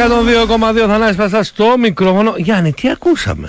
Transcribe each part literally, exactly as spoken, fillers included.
εκατόν δύο κόμμα δύο Θανάσης Παστάς στο μικρόφωνο. Γιάννη, τι ακούσαμε?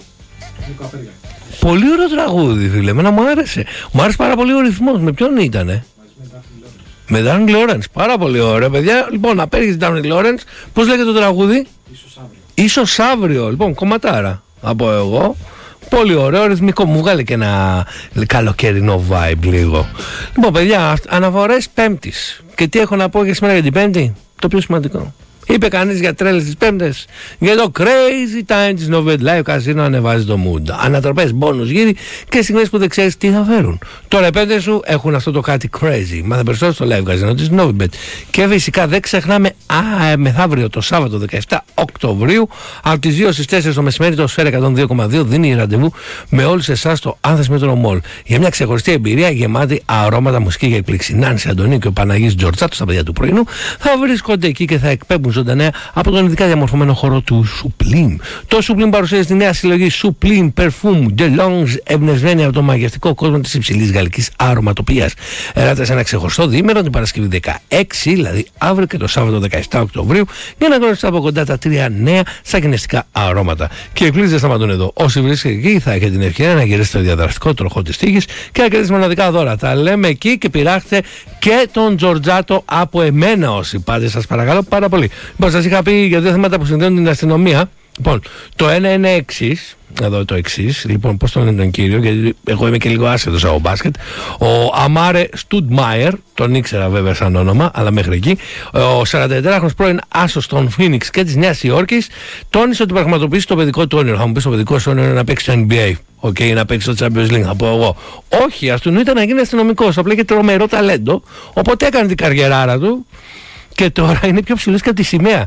Πολύ ωραίο τραγούδι, φίλε. Εμένα μου άρεσε. Μου άρεσε πάρα πολύ ο ρυθμός. Με ποιον ήτανε? Με Daphne Lawrence. Πάρα πολύ ωραίο, παιδιά. Λοιπόν, απέριξε την Daphne Lawrence. Πώς λέγεται το τραγούδι? Ίσως αύριο. Ίσως αύριο. Λοιπόν, κομματάρα από εγώ. Πολύ ωραίο, ρυθμικό. Μου βγάλε και ένα καλοκαιρινό vibe λίγο. Λοιπόν, παιδιά, αναφορές Πέμπτης. Και τι έχω να πω για σήμερα για την Πέμπτη? Το πιο σημαντικό. Είπε κανείς για τρέλες τις Πέμπτες? Για το crazy time της Novet Live Casino ανεβάζει το mood. Ανατροπές, μπόνους, γύρι και στιγμές που δεν ξέρεις τι θα φέρουν. Τώρα οι Πέμπτες σου έχουν αυτό το κάτι crazy. Μάθε περισσότερο στο Live Casino της Novibet. Και φυσικά δεν ξεχνάμε, α, μεθαύριο το Σάββατο δεκαεπτά Οκτωβρίου από τις δύο στις τέσσερις το μεσημέρι το Σφαίρα εκατόν δύο κόμμα δύο δίνει ραντεβού με όλους εσάς στο Άνθες Μέτρο Μολ για μια ξεχωριστή εμπειρία γεμάτη αρώματα, μουσική και εκπλήξη. Νάνση Αντωνίου και ο Παναγής Τζορτζάτος, τα παιδιά του πρωινού, θα βρίσκονται εκεί και θα εκπέμπουν ζωντανά από τον ειδικά διαμορφωμένο χώρο του Supreme. Το Supreme παρουσιάζει τη νέα συλλογή Supreme Perfume DeLonge, εμπνευσμένη από το μαγευτικό κόσμο της υψηλής γαλλικής αρωματοποιίας. Εράτε σε ένα ξεχωριστό διήμερο την Παρασκευή δεκαέξι, δηλαδή αύριο και το Σάββατο δεκαεπτά Οκτωβρίου, για να γνωρίσετε από κοντά τα τρία νέα σαγηνιστικά αρώματα. Και οι εκπλήξεις δεν σταματούν εδώ. Όσοι βρίσκεται εκεί θα έχετε την ευκαιρία να γυρίσετε το διαδραστικό τροχό της τύχης και να κερδίσετε μοναδικά δώρα. Τα λέμε εκεί και πειράχτε και τον Τζορτζάτο από εμένα όσοι πάτε, σας παρακαλώ πάρα πολύ. Λοιπόν, σας είχα πει για δύο θέματα που συνδέουν την αστυνομία. Λοιπόν, το ένα είναι εξής. Εδώ το εξής. Λοιπόν, πώς τον λένε τον κύριο, γιατί εγώ είμαι και λίγο άσχετος από μπάσκετ. Ο Αμάρε Στουντμάιερ, τον ήξερα βέβαια σαν όνομα, αλλά μέχρι εκεί. Ο σαρανταετράχρονος πρώην άσος των Φίνιξ και της Νέας Υόρκης τόνισε ότι πραγματοποιήσει το παιδικό του όνειρο. Θα μου πεις, το παιδικό σου όνειρο είναι να παίξει στο N B A. Οκ, okay, να παίξει στο Champions League, θα πω εγώ. Όχι, ας του ήταν να γίνει αστυνομικός. Απλά είχε τρομερό ταλέντο. Οπότε έκανε την καριεράρα του. Και τώρα είναι πιο ψηλός και από τη σημαία.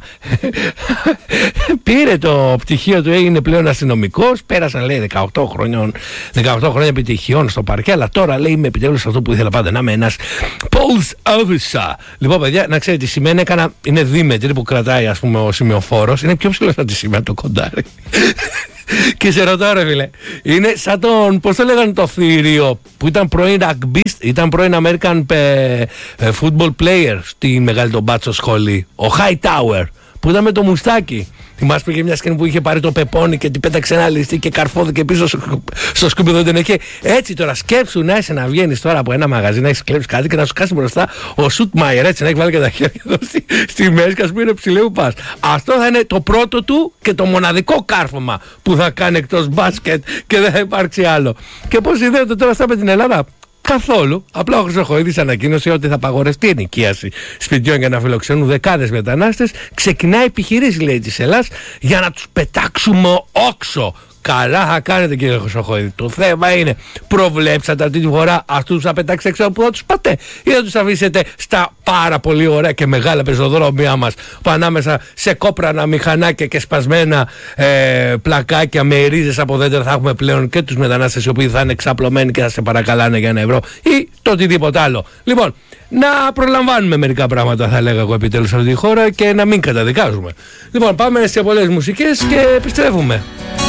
Πήρε το πτυχίο του, έγινε πλέον αστυνομικός. Πέρασαν, λέει, δεκαοκτώ χρόνια, δεκαοκτώ χρόνια επιτυχιών στο παρκέ. Αλλά τώρα, λέει, είμαι επιτέλους αυτό που ήθελα πάντα, να είμαι ένας police officer. Λοιπόν, παιδιά, να ξέρετε, τη σημαία έκανα, είναι δίμετρη που κρατάει, ας πούμε, ο σημειοφόρος. Είναι πιο ψηλός από τη σημαία το κοντάρι. Και σε ρωτάω, ρε φίλε, είναι σαν τον, πώς το λέγανε το θηρίο που ήταν πρώην rugbyist, ήταν πρώην American football player στη μεγάλη τον μπάτσο σχολή, ο Hightower, που ήταν με το μουστάκι. Θυμάσαι πήγε μια σκηνή που είχε πάρει το πεπόνι και την πέταξε ένα ληστή και καρφώθηκε πίσω στο σκουπιδό την εκεί. Έτσι τώρα σκέψου να είσαι να βγαίνεις τώρα από ένα μαγαζί, να έχεις κλέψει κάτι και να σου κάσει μπροστά ο Σουτμάιερ, έτσι να έχει βάλει και τα χέρια εδώ στη, στη μέση και ας πούμε είναι ψηλού πας. Αυτό θα είναι το πρώτο του και το μοναδικό κάρφωμα που θα κάνει εκτός μπάσκετ και δεν θα υπάρξει άλλο. Και πώς συνδέεται τώρα αυτά με την Ελλάδα? Καθόλου. Απλά ο Χρυσοχοίδης ανακοίνωσε ότι θα απαγορευτεί η ενοικίαση σπιτιών για να φιλοξενούν δεκάδες μετανάστες. Ξεκινάει επιχειρήσεις, λέει, της Ελλάδας για να τους πετάξουμε όξο. Καλά θα κάνετε, κύριε Χρυσοχοίδη. Το θέμα είναι, προβλέψατε αυτή τη φορά αυτούς θα πετάξετε έξω που θα τους πάτε, ή θα τους αφήσετε στα πάρα πολύ ωραία και μεγάλα πεζοδρόμια μας που ανάμεσα σε κόπρανα μηχανάκια και σπασμένα ε, πλακάκια με ρίζες από δέντρα θα έχουμε πλέον και τους μετανάστες οι οποίοι θα είναι εξαπλωμένοι και θα σε παρακαλάνε για ένα ευρώ ή το οτιδήποτε άλλο. Λοιπόν, να προλαμβάνουμε μερικά πράγματα, θα λέγα εγώ, επιτέλους σε αυτή τη χώρα και να μην καταδικάζουμε. Λοιπόν, πάμε σε πολλές μουσικές και επιστρέφουμε.